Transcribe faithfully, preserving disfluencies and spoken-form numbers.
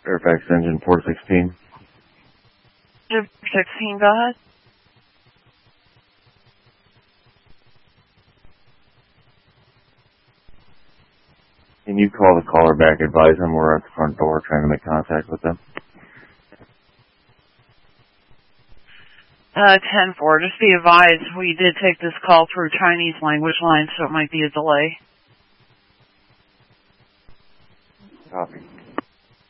Fairfax engine four sixteen. sixteen, go ahead. Can you call the caller back, advise them we're at the front door trying to make contact with them? Uh, ten four, just be advised, we did take this call through Chinese language line, so it might be a delay. Copy.